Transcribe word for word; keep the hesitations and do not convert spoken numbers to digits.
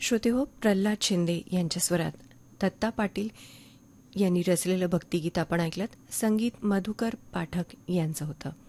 श्रोते हो, प्रल्हाद शिंदे यांच्या स्वरात दत्ता पाटील यांनी रचलेलं भक्तिगीत आपण ऐकलं. संगीत मधुकर पाठक यांचं होतं.